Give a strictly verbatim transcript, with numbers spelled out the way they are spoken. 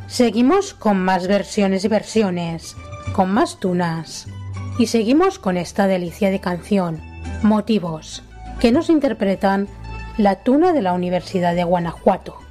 Seguimos con más versiones y versiones, con más tunas. Y seguimos con esta delicia de canción, Motivos, que nos interpretan la tuna de la Universidad de Guanajuato.